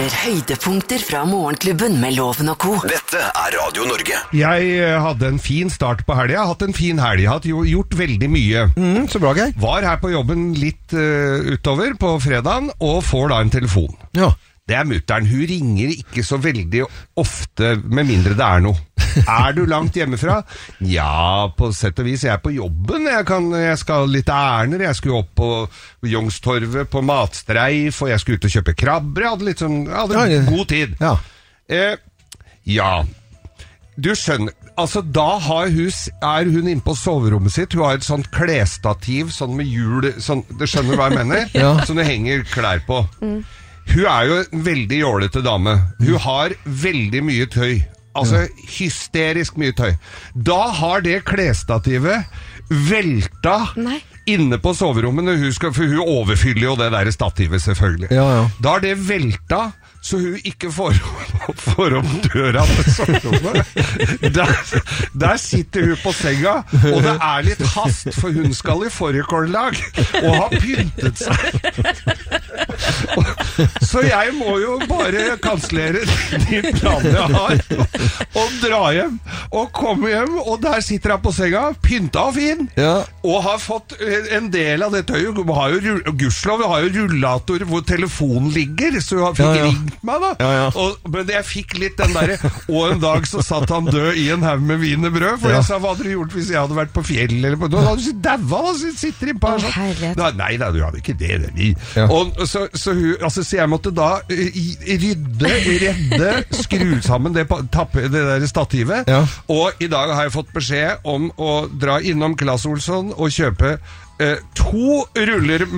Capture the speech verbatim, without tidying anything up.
hører høydepunkter fra Morgenklubben med Loven og Co. Dette er Radio Norge. Jeg hadde en fin start på helgen. Jeg har hatt en fin helg. Jeg har gjort veldig mye. Mm, så bra, Geir. Var her på jobben litt uh, utover på fredagen, og får da en telefon. Ja. Det er mutteren. Hun ringer ikke så veldig ofte, med mindre det er noe. Er du langt hjemmefra? Ja, på sett og vis. Jeg er på jobben. Jeg, kan, jeg skal litt ærner. Jeg skulle opp på Youngstorvet på matstreif, og jeg skulle ut og kjøpe krabber. Jeg hadde litt sånn, jeg hadde ja, god tid. Ja. Eh, ja. Du skjønner, altså da har hun, er hun inne på soverommet sitt. Hun har et sånt klesstativ, sånn med hjul, sånn, du skjønner hva jeg mener? Ja. Som det henger klær på. Mm. Hun er jo en veldig jålete dame. Hun har veldig mye tøy. Altså ja. Hysterisk mye tøy. Da har det klesstativet velta Nei. Inne på soverommet, når hun skal, for hun overfyller jo det der stativet selvfølgelig. Ja, ja. Da har det velta, så hun ikke får, får opp døra til soverommet. Der, der sitter hun på senga, og det er litt hast, for hun skal i fårikållag og har pyntet seg. Så jeg må jo bare kansellere de planene jeg har, og dra hjem, og komme hjem, og der sitter hun på senga, pynta og fin, ja. Og har fått en del av det tøyet. Hun har jo, Gudskjelov har jo rullator hvor telefonen ligger, så hun fikk ja, ja. ringt meg da. Ja, ja. Og, men jeg fikk litt den der, og en dag så satt han død i en haug med wienerbrød, for ja. Jeg sa, hva hadde du gjort hvis jeg hadde vært på fjell, eller på, da hadde du sitt dæva, da, sitter i par sånn. Da, nei da, du hadde ikke det, det. Ja. Og så, så, hun, altså, så jeg måtte da rydde, redde, skru sammen det, tappe, det der stativet, ja. Og i dag har jeg fått beskjed om å dra innom Claes Olsson og kjøpe eh, to ruller